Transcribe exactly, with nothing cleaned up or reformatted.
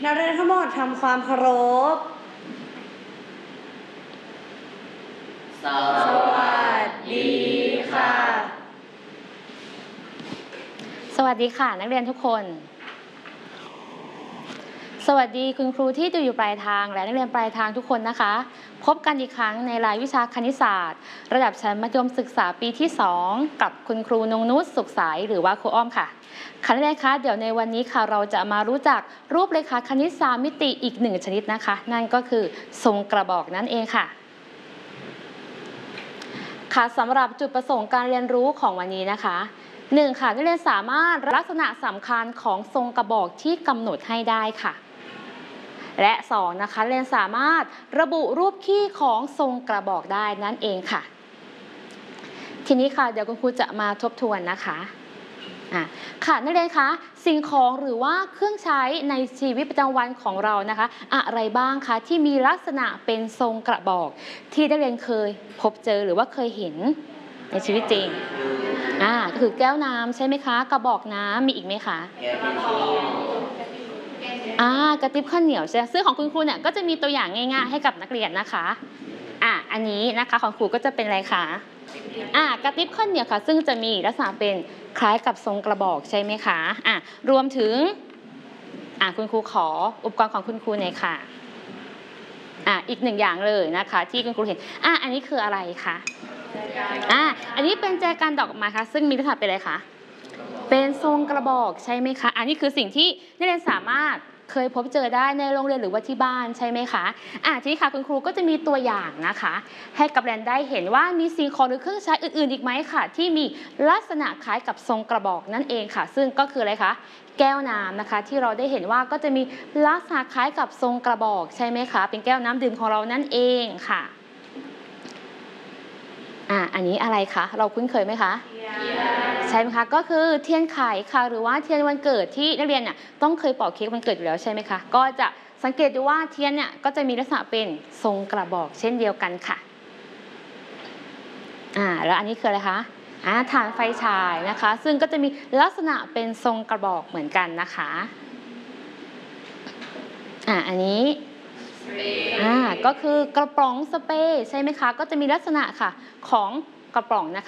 นักเรียนทั้งหมดทำความเคารพสวัสดีค่ะสวัสดีค่ะนักเรียนทุกคนสวัสดีคุณครูที่ดูอยู่ปลายทางและนักเรียนปลายทางทุกคนนะคะพบกันอีกครั้งในรายวิชาคณิตศาสตร์ระดับชั้นมัธยมศึกษาปีที่สองกับคุณครูนงนุชสุขใสหรือว่าครูอ้อมค่ะค่ะนักเรียนคะเดี๋ยวในวันนี้ค่ะเราจะมารู้จักรูปเรขาคณิตสามมิติอีกหนึ่งชนิดนะคะนั่นก็คือทรงกระบอกนั่นเองค่ะค่ะสำหรับจุดประสงค์การเรียนรู้ของวันนี้นะคะหนึ่งค่ะนักเรียนสามารถลักษณะสำคัญของทรงกระบอกที่กำหนดให้ได้ค่ะและสองนะคะเรียนสามารถระบุรูปขี้ของทรงกระบอกได้นั่นเองค่ะทีนี้ค่ะเดี๋ยวคุณครูจะมาทบทวนนะคะอ่ะค่ะนักเรียนคะสิ่งของหรือว่าเครื่องใช้ในชีวิตประจำวันของเรานะคะอะไรบ้างคะที่มีลักษณะเป็นทรงกระบอกที่นักเรียนเคยพบเจอหรือว่าเคยเห็นในชีวิตจริงอ่าก็คือแก้วน้ำใช่ไหมคะกระบอกน้ำมีอีกไหมคะอ่ากระติบข้าวเหนียวใช่ซึ่งของคุณครูเนี่ยก็จะมีตัวอย่างง่ายๆให้กับนักเรียนนะคะอ่ะอันนี้นะคะของครูก็จะเป็นอะไรคะอ่ากระติบข้าวเหนียวค่ะซึ่งจะมีลักษณะเป็นคล้ายกับทรงกระบอกใช่ไหมคะอ่ะรวมถึงอ่ะคุณครูขออุปกรณ์ของคุณครูหน่อยค่ะอ่ะอีกหนึ่งอย่างเลยนะคะที่คุณครูเห็นอ่ะอันนี้คืออะไรคะอ่ะอันนี้เป็นแจกันดอกไม้ค่ะซึ่งมีลักษณะเป็นอะไรคะเป็นทรงกระบอกใช่ไหมคะอันนี้คือสิ่งที่นักเรียนสามารถเคยพบเจอได้ในโรงเรียนหรือว่าที่บ้านใช่ไหมคะอ่ะทีนี้ค่ะคุณครูก็จะมีตัวอย่างนะคะให้กับเรียนได้เห็นว่ามีสิ่งของหรือเครื่องใช้อื่นๆอีกไหมค่ะที่มีลักษณะคล้ายกับทรงกระบอกนั่นเองค่ะซึ่งก็คืออะไรคะแก้วน้ำนะคะที่เราได้เห็นว่าก็จะมีลักษณะคล้ายกับทรงกระบอกใช่ไหมคะเป็นแก้วน้ำดื่มของเรานั่นเองค่ะอ่ะอันนี้อะไรคะเราคุ้นเคยไหมคะใช่ไหมคะก็คือเทียนไขค่ะหรือว่าเทียนวันเกิดที่นักเรียนเนี่ยต้องเคยเป่าเค้กวันเกิดอยู่แล้วใช่ไหมคะก็จะสังเกตดูว่าเทียนเนี่ยก็จะมีลักษณะเป็นทรงกระบอกเช่นเดียวกันค่ะอ่าแล้วอันนี้คืออะไรคะอ่าถ่านไฟฉายนะคะซึ่งก็จะมีลักษณะเป็นทรงกระบอกเหมือนกันนะคะอ่าอันนี้อ่าก็คือกระป๋องสเปรย์ใช่ไหมคะก็จะมีลักษณะค่ะของกระป๋องนะคะ